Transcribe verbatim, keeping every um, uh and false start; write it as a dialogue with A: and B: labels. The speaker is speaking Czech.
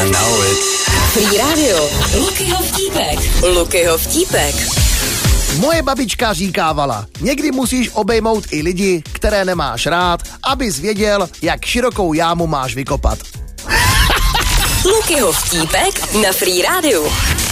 A: I know it.
B: Free Radio. Lukyho vtípek. Lukyho vtípek.
C: Moje babička říkávala, někdy musíš obejmout i lidi, které nemáš rád, abys věděl, jak širokou jámu máš vykopat.
B: Lukyho vtípek na Free Radio.